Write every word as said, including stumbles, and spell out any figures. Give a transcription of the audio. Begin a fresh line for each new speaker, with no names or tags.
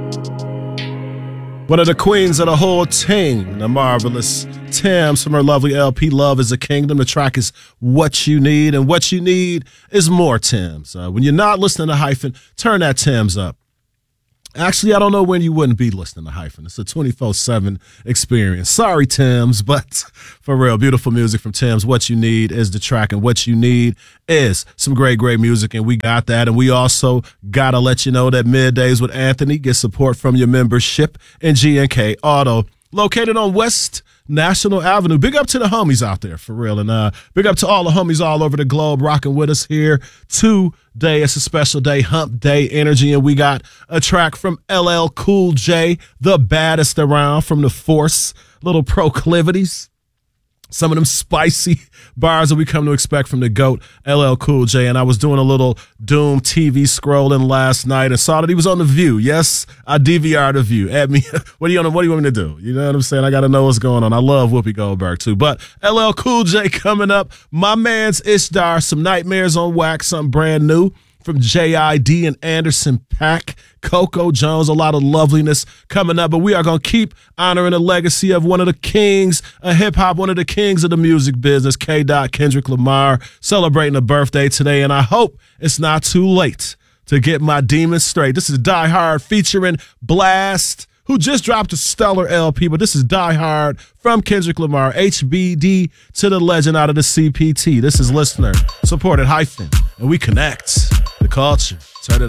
One of the queens of the whole ting, the marvelous Tems from her lovely L P, Love is a Kingdom. The track is What You Need, and what you need is more Tems. Uh, when you're not listening to Hyphen, turn that Tems up. Actually, I don't know when you wouldn't be listening to Hyphen. It's a twenty-four seven experience. Sorry, Tems, but for real, beautiful music from Tems. What you need is the track, and what you need is some great, great music, and we got that. And we also got to let you know that Middays with Anthony gets support from your membership in G and K Auto, located on West National Avenue. Big up to the homies out there, for real. And uh, big up to all the homies all over the globe rocking with us here today. It's a special day, hump day energy, and we got a track from L L Cool J, the baddest around, from the Force, Little Proclivities. Some of them spicy bars that we come to expect from the GOAT, L L Cool J. And I was doing a little Doom T V scrolling last night and saw that he was on The View. Yes, I D V R'd The View. Add me. What do you want? What do you want me to do? You know what I'm saying? I got to know what's going on. I love Whoopi Goldberg too. But L L Cool J coming up. My man's Ishtar, some Nightmares on Wax, something brand new from J I D and Anderson .Paak. Coco Jones, a lot of loveliness coming up, but we are going to keep honoring the legacy of one of the kings of hip-hop, one of the kings of the music business, K. Dot Kendrick Lamar, celebrating a birthday today, and I hope it's not too late to get my demons straight. This is Die Hard featuring Blast, who just dropped a stellar L P, but this is Die Hard from Kendrick Lamar, H B D to the legend out of the C P T. This is Listener Supported Hyphen, and we connect the culture.